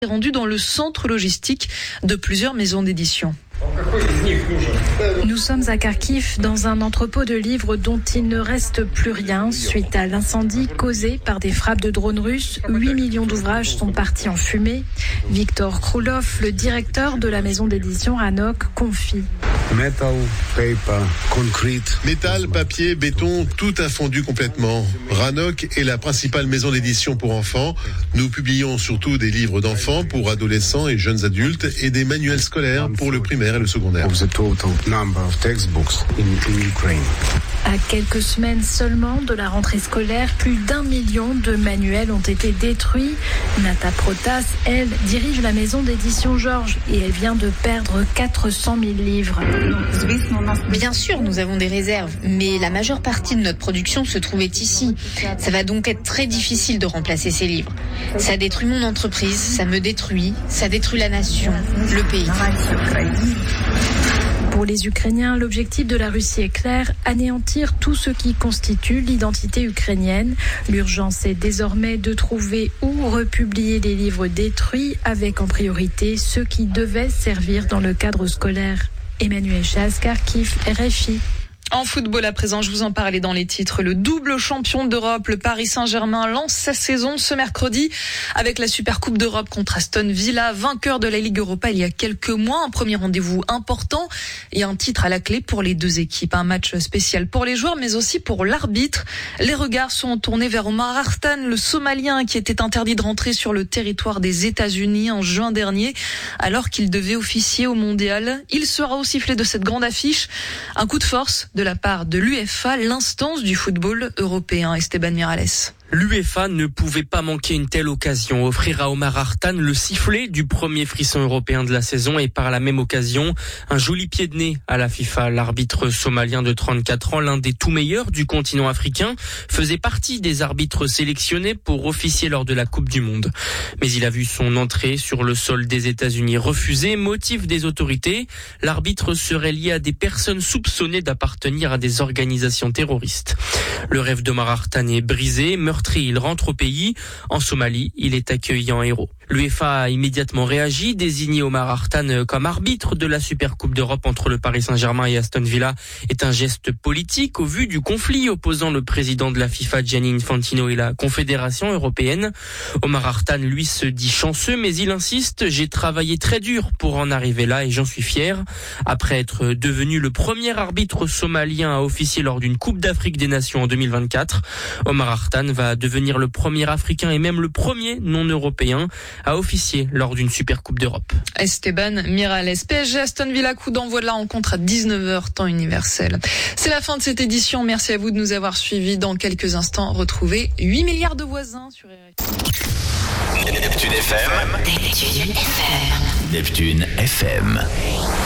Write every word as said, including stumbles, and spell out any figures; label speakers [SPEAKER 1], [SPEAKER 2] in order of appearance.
[SPEAKER 1] rendu dans le centre logistique de plusieurs maisons d'édition.
[SPEAKER 2] Nous sommes à Kharkiv, dans un entrepôt de livres dont il ne reste plus rien. Suite à l'incendie causé par des frappes de drones russes, huit millions d'ouvrages sont partis en fumée. Victor Krulov, le directeur de la maison d'édition Ranok, confie.
[SPEAKER 3] Metal, paper, concrete.
[SPEAKER 4] Métal, papier, béton, tout a fondu complètement. Ranok est la principale maison d'édition pour enfants. Nous publions surtout des livres d'enfants pour adolescents et jeunes adultes et des manuels scolaires pour le primaire et le secondaire.
[SPEAKER 3] Of the total number of textbooks in, in Ukraine.
[SPEAKER 2] À quelques semaines seulement de la rentrée scolaire, plus d'un million de manuels ont été détruits. Nata Protas, elle, dirige la maison d'édition Georges et elle vient de perdre quatre cent mille livres.
[SPEAKER 5] Bien sûr, nous avons des réserves, mais la majeure partie de notre production se trouvait ici. Ça va donc être très difficile de remplacer ces livres. Ça détruit mon entreprise, ça me détruit, ça détruit la nation, le pays.
[SPEAKER 2] Pour les Ukrainiens, l'objectif de la Russie est clair, anéantir tout ce qui constitue l'identité ukrainienne. L'urgence est désormais de trouver où republier les livres détruits, avec en priorité ceux qui devaient servir dans le cadre scolaire. Emmanuel Chaz, Kharkiv, R F I.
[SPEAKER 1] En football à présent, je vous en parlais dans les titres. Le double champion d'Europe, le Paris Saint-Germain, lance sa saison ce mercredi avec la Super Coupe d'Europe contre Aston Villa, vainqueur de la Ligue Europa il y a quelques mois. Un premier rendez-vous important et un titre à la clé pour les deux équipes. Un match spécial pour les joueurs, mais aussi pour l'arbitre. Les regards sont tournés vers Omar Hartan, le Somalien qui était interdit de rentrer sur le territoire des États-Unis en juin dernier, alors qu'il devait officier au Mondial. Il sera au sifflet de cette grande affiche. Un coup de force de de la part de l'UEFA, l'instance du football européen. Esteban Miralles.
[SPEAKER 6] L'UEFA ne pouvait pas manquer une telle occasion, offrir à Omar Hartan le sifflet du premier frisson européen de la saison et par la même occasion, un joli pied de nez à la FIFA. L'arbitre somalien de trente-quatre ans, l'un des tout meilleurs du continent africain, faisait partie des arbitres sélectionnés pour officier lors de la Coupe du Monde. Mais il a vu son entrée sur le sol des États-Unis refusée, motif des autorités. L'arbitre serait lié à des personnes soupçonnées d'appartenir à des organisations terroristes. Le rêve d'Omar Hartan est brisé, meurtri, il rentre au pays. En Somalie, il est accueilli en héros. L'UEFA a immédiatement réagi, désigné Omar Hartan comme arbitre de la Super Coupe d'Europe entre le Paris Saint-Germain et Aston Villa est un geste politique au vu du conflit opposant le président de la FIFA Gianni Infantino et la Confédération européenne. Omar Hartan, lui, se dit chanceux, mais il insiste, j'ai travaillé très dur pour en arriver là et j'en suis fier. Après être devenu le premier arbitre somalien à officier lors d'une Coupe d'Afrique des Nations en deux mille vingt-quatre, Omar Hartan va devenir le premier Africain et même le premier non-européen à officier lors d'une Super Coupe d'Europe.
[SPEAKER 1] Esteban Miralles. P S G Aston Villa, coup d'envoi de la rencontre à dix-neuf heures, temps universel. C'est la fin de cette édition. Merci à vous de nous avoir suivis. Dans quelques instants, retrouvez huit milliards de voisins sur R F I.
[SPEAKER 7] Neptune F M. Neptune F M. Neptune F M.